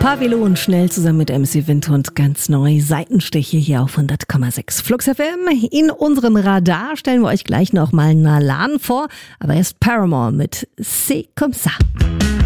Pavelo und Schnell zusammen mit MC Windhund ganz neu. Seitenstiche hier auf 100,6 Flux FM. In unserem Radar stellen wir euch gleich noch mal Nalan vor. Aber erst Paramore mit C'est comme ça.